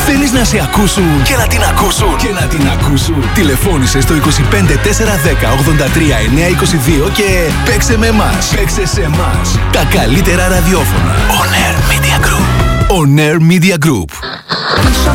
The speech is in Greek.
Θέλεις να σε ακούσουν και να την ακούσουν και να την ακούσουν? Τηλεφώνησε στο 25 410 83 922 και παίξε με εμάς. Παίξε σε εμάς. Τα καλύτερα ραδιόφωνα. On Air Media Group. On Air Media Group. Πίσω